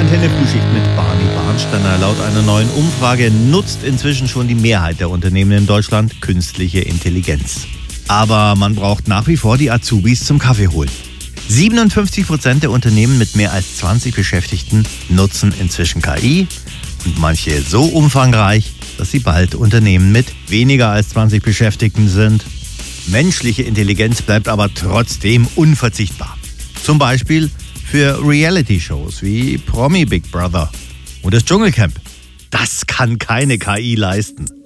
Antenne Frühschicht mit Barney Barnsteiner. Laut einer neuen Umfrage nutzt inzwischen schon die Mehrheit der Unternehmen in Deutschland künstliche Intelligenz. Aber man braucht nach wie vor die Azubis zum Kaffee holen. 57% der Unternehmen mit mehr als 20 Beschäftigten nutzen inzwischen KI und manche so umfangreich, dass sie bald Unternehmen mit weniger als 20 Beschäftigten sind. Menschliche Intelligenz bleibt aber trotzdem unverzichtbar. Zum Beispiel für Reality-Shows wie Promi Big Brother und das Dschungelcamp. Das kann keine KI leisten.